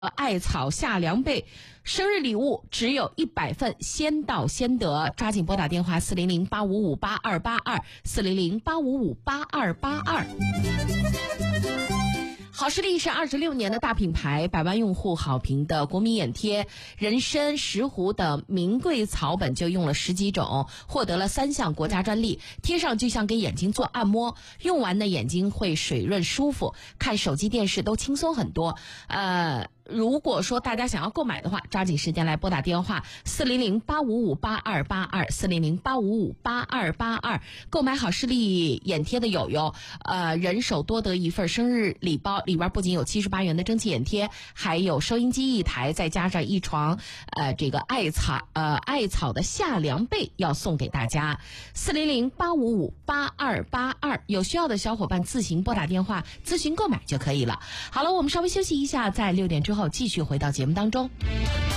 艾草夏凉被生日礼物只有100份，先到先得，抓紧拨打电话400-855-8282，400-855-8282。好视力是26年的大品牌，百万用户好评的国民眼贴，人参、石斛等名贵草本就用了10几种，获得了3项国家专利，贴上就像给眼睛做按摩，用完的眼睛会水润舒服，看手机电视都轻松很多。如果说大家想要购买的话，抓紧时间来拨打电话400-855-8282，400-855-8282，购买好视力眼贴的友友，人手多得一份生日礼包，里边不仅有78元的蒸汽眼贴，还有收音机1台，再加上一床这个艾草的夏凉被要送给大家。400-855-8282，有需要的小伙伴自行拨打电话咨询购买就可以了。好了，我们稍微休息一下，在6点之后继续回到节目当中。